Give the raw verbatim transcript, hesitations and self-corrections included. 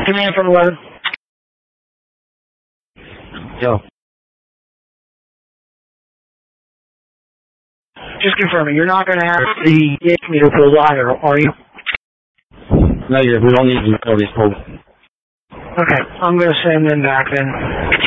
Command from eleven. Yo. Just confirming, you're not going to have the eight meter pulls either, are you? Negative, we don't need the utilities pulled. Okay, I'm going to send them back then.